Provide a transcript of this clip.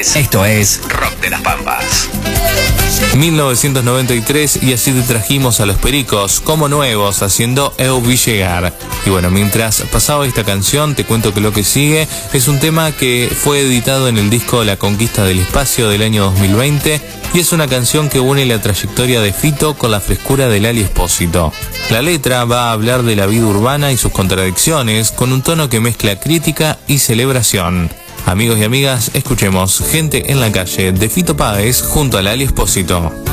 Páez. Esto es Rock de las Pampas. 1993, y así te trajimos a Los Pericos como nuevos haciendo Eu Vi Llegar. Y bueno, mientras pasaba esta canción, te cuento que lo que sigue es un tema que fue editado en el disco La Conquista del Espacio del año 2020 y es una canción que une la trayectoria de Fito con la frescura de Lali Espósito. La letra va a hablar de la vida urbana y sus contradicciones con un tono que mezcla crítica y celebración. Amigos y amigas, escuchemos Gente en la Calle de Fito Páez junto a Lali Espósito.